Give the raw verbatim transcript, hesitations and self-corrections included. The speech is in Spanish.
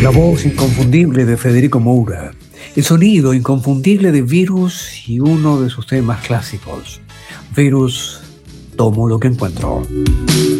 La voz inconfundible de Federico Moura, el sonido inconfundible de Virus y uno de sus temas clásicos, Virus, tomo lo que encuentro.